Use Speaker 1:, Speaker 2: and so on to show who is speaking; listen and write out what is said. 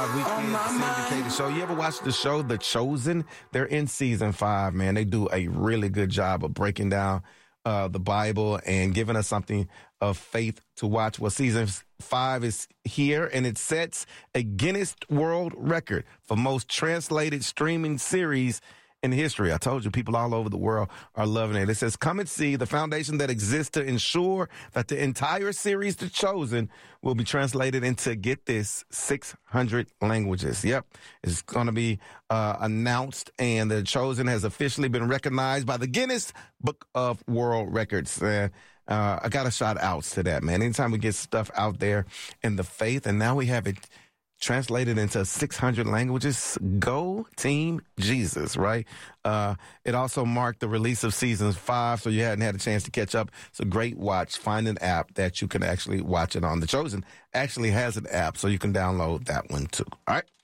Speaker 1: Weekend syndicated show. You ever watch the show The Chosen? They're in season 5, man. They do a really good job of breaking down the Bible and giving us something of faith to watch. Well, season 5 is here, and it sets a Guinness World Record for most translated streaming series in history. I told you, people all over the world are loving it. It says, come and see the foundation that exists to ensure that the entire series, The Chosen, will be translated into, get this, 600 languages. Yep. It's going to be announced, and The Chosen has officially been recognized by the Guinness Book of World Records. I got to shout outs to that, man. Anytime we get stuff out there in the faith, and now we have it translated into 600 languages. Go Team Jesus, right? It also marked the release of season 5, so you hadn't had a chance to catch up. It's a great watch. Find an app that you can actually watch it on. The Chosen actually has an app, so you can download that one too. All right?